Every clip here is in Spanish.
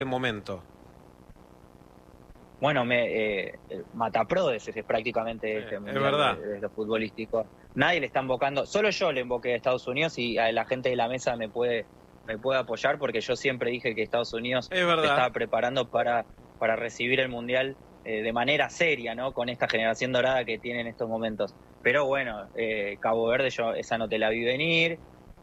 momento. Bueno, Mataprodes es prácticamente este Es mundial verdad. de lo futbolístico. Nadie le está invocando, solo yo le invoqué a Estados Unidos y a la gente de la mesa me puede apoyar porque yo siempre dije que Estados Unidos Es se verdad. estaba preparando para recibir el mundial de manera seria, ¿no? Con esta generación dorada que tiene en estos momentos. Pero bueno, Cabo Verde yo esa no te la vi venir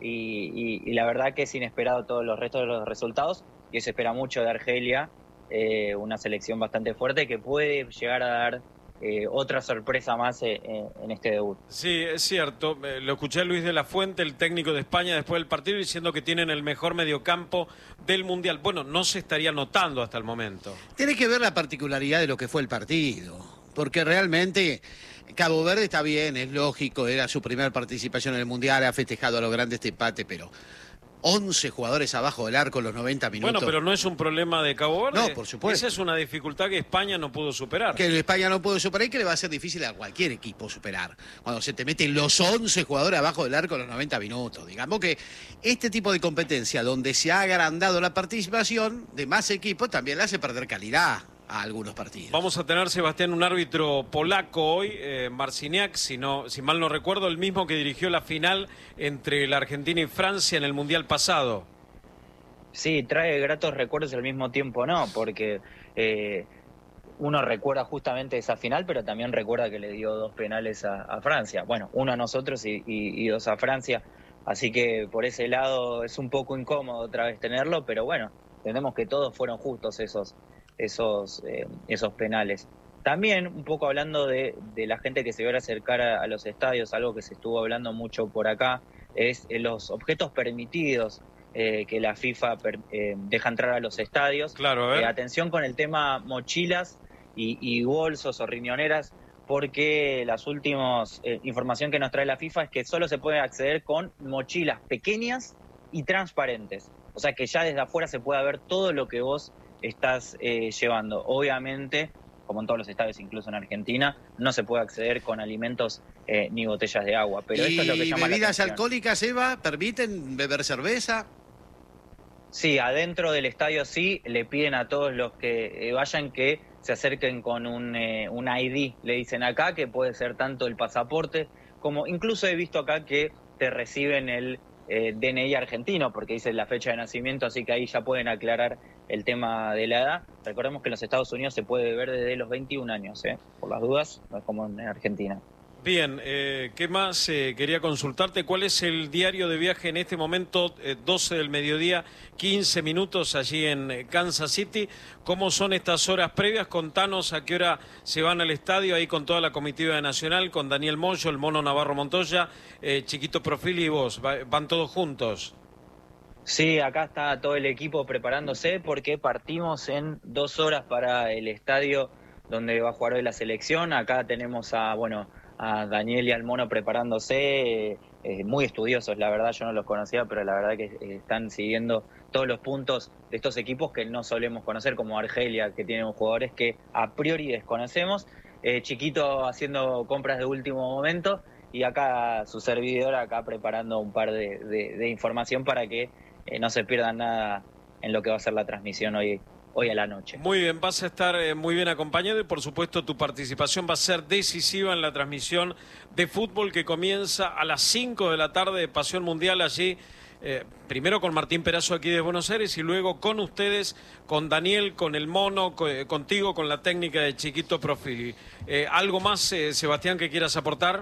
y la verdad que es inesperado todos los restos de los resultados y se espera mucho de Argelia. Una selección bastante fuerte que puede llegar a dar otra sorpresa más en este debut. Sí, es cierto. Lo escuché a Luis de la Fuente, el técnico de España, después del partido, diciendo que tienen el mejor mediocampo del Mundial. Bueno, no se estaría notando hasta el momento. Tiene que ver la particularidad de lo que fue el partido, porque realmente Cabo Verde está bien, es lógico, era su primera participación en el Mundial, ha festejado a lo grande este empate, pero 11 jugadores abajo del arco en los 90 minutos. Bueno, pero no es un problema de Cabo Verde. No, por supuesto. Esa es una dificultad que España no pudo superar. Que España no pudo superar y que le va a ser difícil a cualquier equipo superar. Cuando se te meten los 11 jugadores abajo del arco en los 90 minutos. Digamos que este tipo de competencia donde se ha agrandado la participación de más equipos también le hace perder calidad a algunos partidos. Vamos a tener, Sebastián, un árbitro polaco hoy, Marciniak, si mal no recuerdo, el mismo que dirigió la final entre la Argentina y Francia en el Mundial pasado. Sí, trae gratos recuerdos y al mismo tiempo no, porque uno recuerda justamente esa final, pero también recuerda que le dio 2 penales a Francia. Bueno, uno a nosotros y 2 a Francia. Así que por ese lado es un poco incómodo otra vez tenerlo, pero bueno, entendemos que todos fueron justos esos penales. También, un poco hablando de la gente que se va a acercar a los estadios, algo que se estuvo hablando mucho por acá, es los objetos permitidos que la FIFA deja entrar a los estadios. Claro, a ver. Atención con el tema mochilas y bolsos o riñoneras, porque las últimas información que nos trae la FIFA es que solo se puede acceder con mochilas pequeñas y transparentes. O sea que ya desde afuera se puede ver todo lo que vos estás llevando. Obviamente, como en todos los estadios, incluso en Argentina, no se puede acceder con alimentos ni botellas de agua. Pero esto es lo que llama la bebidas atención. alcohólicas, Eva, permiten beber cerveza? Sí, adentro del estadio sí, le piden a todos los que vayan que se acerquen con un ID, le dicen acá, que puede ser tanto el pasaporte, como incluso he visto acá que te reciben el DNI argentino, porque dice la fecha de nacimiento, así que ahí ya pueden aclarar el tema de la edad. Recordemos que en los Estados Unidos se puede beber desde los 21 años, por las dudas, no es como en Argentina. Bien, ¿qué más quería consultarte? ¿Cuál es el diario de viaje en este momento? 12 del mediodía, 15 minutos allí en Kansas City. ¿Cómo son estas horas previas? Contanos a qué hora se van al estadio, ahí con toda la comitiva nacional, con Daniel Moyo, el Mono Navarro Montoya, Chiquito Profili y vos. ¿Van todos juntos? Sí, acá está todo el equipo preparándose porque partimos en 2 horas para el estadio donde va a jugar hoy la selección. Acá tenemos a Daniel y al Mono preparándose, muy estudiosos, la verdad yo no los conocía, pero la verdad que están siguiendo todos los puntos de estos equipos que no solemos conocer, como Argelia, que tienen jugadores que a priori desconocemos. Chiquito haciendo compras de último momento y acá su servidor acá preparando un par de información para que no se pierdan nada en lo que va a ser la transmisión hoy a la noche. Muy bien, vas a estar muy bien acompañado y por supuesto tu participación va a ser decisiva en la transmisión de fútbol que comienza a las 5 de la tarde de Pasión Mundial allí, primero con Martín Perazo aquí de Buenos Aires y luego con ustedes, con Daniel, con el Mono, contigo, con la técnica de Chiquito Profili. ¿Algo más, Sebastián, que quieras aportar?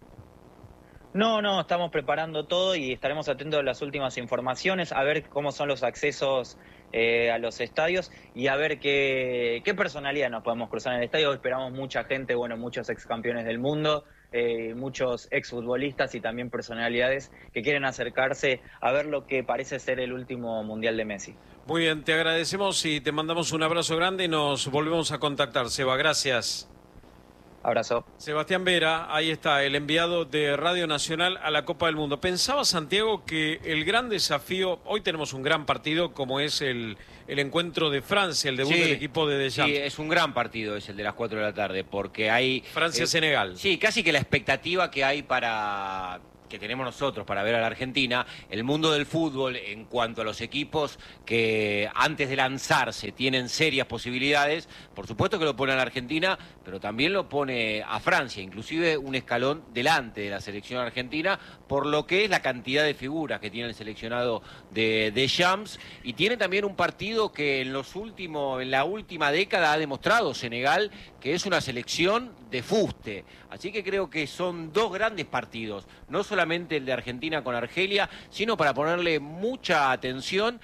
No, estamos preparando todo y estaremos atentos a las últimas informaciones, a ver cómo son los accesos a los estadios y a ver qué personalidad nos podemos cruzar en el estadio. Esperamos mucha gente, muchos ex campeones del mundo, muchos ex futbolistas y también personalidades que quieren acercarse a ver lo que parece ser el último Mundial de Messi. Muy bien, te agradecemos y te mandamos un abrazo grande y nos volvemos a contactar. Seba, gracias. Abrazo. Sebastián Vera, ahí está, el enviado de Radio Nacional a la Copa del Mundo. ¿Pensaba, Santiago, que el gran desafío, hoy tenemos un gran partido como es el encuentro de Francia, el debut del equipo de Deschamps? Sí, es un gran partido, es el de las 4 de la tarde, porque hay... Francia-Senegal. Sí, casi que la expectativa que hay para que tenemos nosotros para ver a la Argentina, el mundo del fútbol en cuanto a los equipos que antes de lanzarse tienen serias posibilidades, por supuesto que lo pone a la Argentina, pero también lo pone a Francia, inclusive un escalón delante de la selección argentina, por lo que es la cantidad de figuras que tiene el seleccionado de Deschamps, y tiene también un partido que en la última década ha demostrado Senegal que es una selección de fuste. Así que creo que son dos grandes partidos, no solamente el de Argentina con Argelia, sino para ponerle mucha atención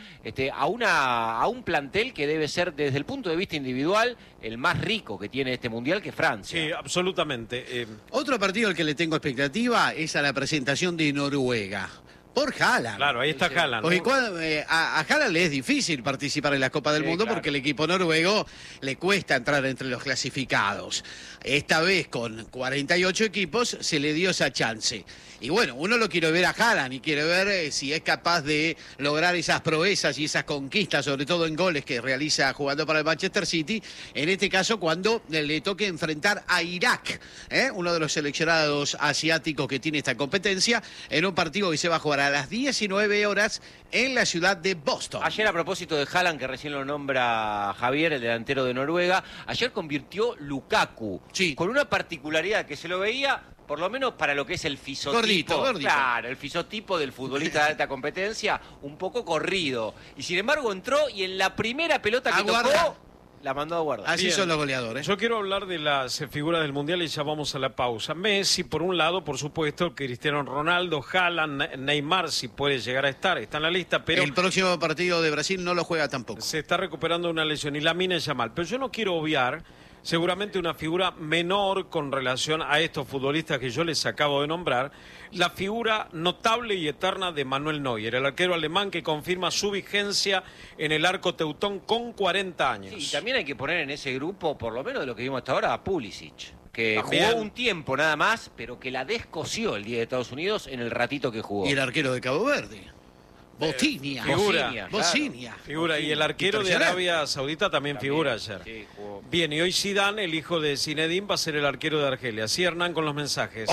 a un plantel que debe ser, desde el punto de vista individual, el más rico que tiene este Mundial, que Francia. Sí, absolutamente. Otro partido al que le tengo expectativa es a la presentación de Noruega. Por Haaland. Claro, ahí está Haaland. Porque a Haaland le es difícil participar en la Copa del Mundo, claro, porque el equipo noruego le cuesta entrar entre los clasificados. Esta vez con 48 equipos se le dio esa chance. Y bueno, uno lo quiere ver a Haaland y quiere ver si es capaz de lograr esas proezas y esas conquistas, sobre todo en goles que realiza jugando para el Manchester City. En este caso, cuando le toque enfrentar a Irak, uno de los seleccionados asiáticos que tiene esta competencia, en un partido que se va a jugar a las 19 horas en la ciudad de Boston. Ayer, a propósito de Haaland, que recién lo nombra Javier, el delantero de Noruega, ayer convirtió Lukaku, sí, con una particularidad que se lo veía, por lo menos para lo que es el fisotipo. Gordito. Claro, el fisotipo del futbolista de alta competencia, un poco corrido. Y sin embargo entró y en la primera pelota que tocó, la mandó a guardar. Así son los goleadores. Yo quiero hablar de las figuras del Mundial y ya vamos a la pausa. Messi, por un lado, por supuesto, Cristiano Ronaldo, Haaland, Neymar, si puede llegar a estar, está en la lista, pero... El próximo partido de Brasil no lo juega tampoco. Se está recuperando una lesión y Lamine Yamal. Pero yo no quiero obviar seguramente una figura menor con relación a estos futbolistas que yo les acabo de nombrar, la figura notable y eterna de Manuel Neuer, el arquero alemán que confirma su vigencia en el arco teutón con 40 años. Sí, y también hay que poner en ese grupo, por lo menos de lo que vimos hasta ahora, a Pulisic, que también jugó un tiempo nada más, pero que la descosió el día de Estados Unidos en el ratito que jugó. Y el arquero de Cabo Verde. Botinia. Figura. Figura. Y el arquero de Arabia Saudita también figura ayer. Sí, bien, y hoy Zidane, el hijo de Zinedine, va a ser el arquero de Argelia. Sí, Hernán, con los mensajes.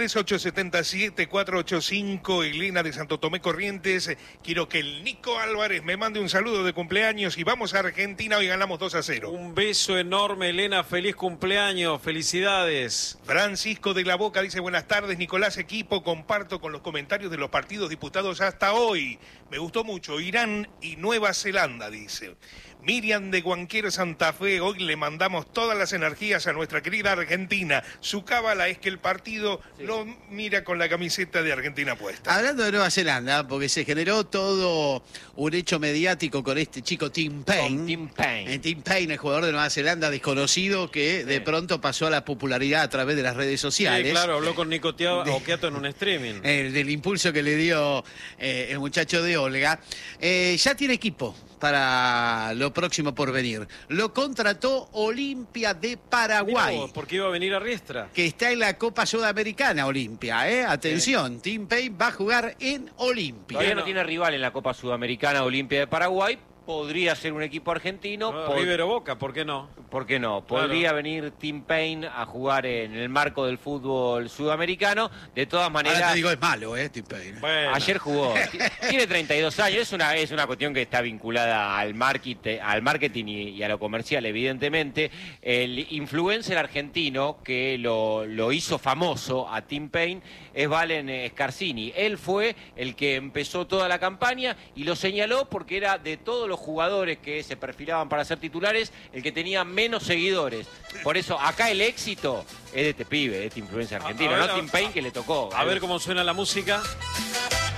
11-3877-485, Elena de Santo Tomé Corrientes. Quiero que el Nico Álvarez me mande un saludo de cumpleaños y vamos a Argentina, hoy ganamos 2-0. Un beso enorme, Elena, feliz cumpleaños, felicidades. Francisco de la Boca dice: buenas tardes, Nicolás, equipo, comparto con los comentarios de los partidos disputados hasta hoy. Me gustó mucho Irán y Nueva Zelanda, dice. Miriam de Guanquero, Santa Fe, hoy le mandamos todas las energías a nuestra querida Argentina. Su cábala es que el partido lo mira con la camiseta de Argentina puesta. Hablando de Nueva Zelanda, porque se generó todo un hecho mediático con este chico Tim Payne. Tim Payne. Tim Payne, el jugador de Nueva Zelanda desconocido que de pronto pasó a la popularidad a través de las redes sociales. Sí, claro, habló con Nico Oquiato en un streaming. Del impulso que le dio el muchacho de Olga. Ya tiene equipo para lo próximo por venir. Lo contrató Olimpia de Paraguay. Mirá vos, porque iba a venir a Riestra. Que está en la Copa Sudamericana, Olimpia. Atención, Tim Payne va a jugar en Olimpia. Todavía no tiene rival en la Copa Sudamericana, Olimpia de Paraguay. Podría ser un equipo argentino. River o Boca, ¿por qué no? ¿Por qué no? Podría venir Tim Payne a jugar en el marco del fútbol sudamericano. De todas maneras... Ahora te digo, es malo, Tim Payne. Bueno. Ayer jugó. Tiene 32 años. Es una cuestión que está vinculada al marketing y a lo comercial, evidentemente. El influencer argentino que lo hizo famoso a Tim Payne es Valen Scarsini. Él fue el que empezó toda la campaña y lo señaló porque era de todos los jugadores que se perfilaban para ser titulares el que tenía menos seguidores. Por eso acá el éxito es de este pibe, de este influencer argentino, no Tim Payne, que le tocó. A ver cómo suena la música.